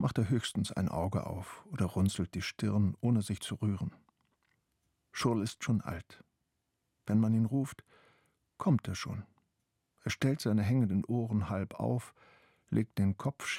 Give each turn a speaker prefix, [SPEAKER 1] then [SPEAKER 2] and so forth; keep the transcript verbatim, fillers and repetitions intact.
[SPEAKER 1] macht er höchstens ein Auge auf oder runzelt die Stirn, ohne sich zu rühren. Schurl ist schon alt. Wenn man ihn ruft, kommt er schon. Er stellt seine hängenden Ohren halb auf, legt den Kopf